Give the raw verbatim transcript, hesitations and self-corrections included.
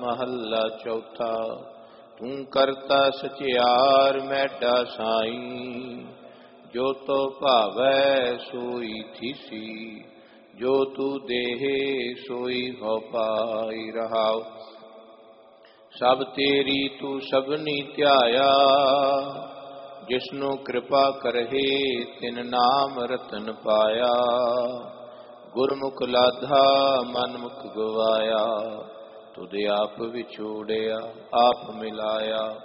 महला चौथा। तू करता सचियार मैडा साई, जो तो भावै सोई थीसी, जो तू देहे सोई हो पाई। रहाओ। सब तेरी तू सबनी ध्याया, जिसनु कृपा करहे तिन नाम रतन पाया। गुरमुख लाधा मनमुख गवाया, तुद आप विछोड़िया आप मिलाया।